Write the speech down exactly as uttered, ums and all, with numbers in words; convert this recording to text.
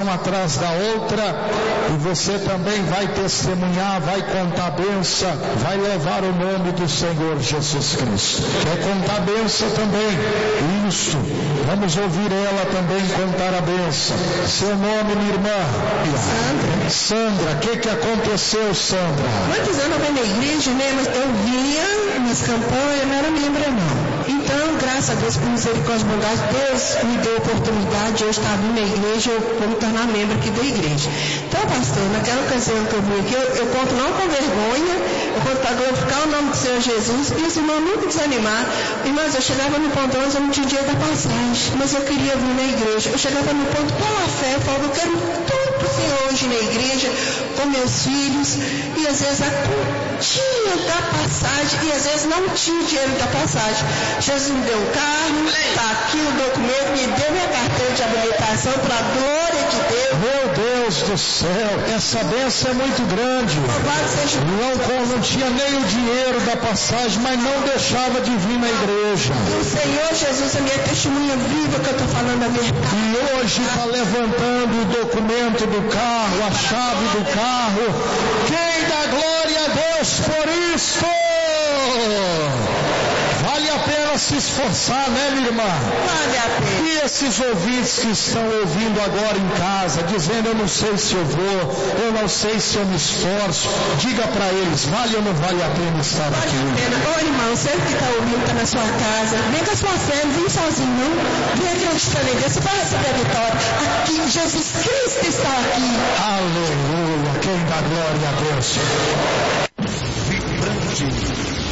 bênção atrás da outra, e você também vai testemunhar, vai contar a bênção, vai levar o nome do Senhor Jesus Cristo. Quer contar a bênção também? Isso, vamos ouvir ela também contar a bênção. Seu nome, minha irmã? Sandra. Sandra, o que que aconteceu, Sandra? Muitos anos eu venho na igreja, né? Mas eu vinha nas campanhas, não era membro não. Então, graças a Deus, por misericórdia e bondade, Deus me deu a oportunidade de eu estar vindo na igreja, eu vou me tornar membro aqui da igreja. Então, pastor, naquela ocasião que eu vim aqui, eu, eu conto não com vergonha, eu conto para glorificar o nome do Senhor Jesus, e os irmãos nunca desanimaram. Irmãos, eu chegava no ponto onde eu não tinha dinheiro da passagem, mas eu queria vir na igreja. Eu chegava no ponto pela fé, eu falava, eu quero tudo para o Senhor hoje na igreja, com meus filhos, e às vezes a continha da passagem, e às vezes não tinha dinheiro da passagem. Jesus me deu um carro, está aqui o documento, me deu minha carteira de habilitação para a glória de Deus. Meu Deus do céu, essa bênção é muito grande. Não, não tinha nem o dinheiro da passagem, mas não deixava de vir na igreja. O Senhor Jesus é minha testemunha viva que eu estou falando a verdade. E hoje está levantando o documento do carro, a chave do carro. Quem dá glória a Deus por isso? Vale a pena se esforçar, né, minha irmã? Vale a pena. E esses ouvintes que estão ouvindo agora em casa, dizendo, eu não sei se eu vou, eu não sei se eu me esforço, diga para eles, vale ou não vale a pena estar vale aqui? Vale a pena. Ô irmão, você que está ouvindo, está na sua casa, vem com a sua fé, não vem sozinho não, vem acreditando em Deus, você vai receber a vitória. Aqui, Jesus Cristo está aqui. Aleluia, quem dá glória a Deus? Vibrante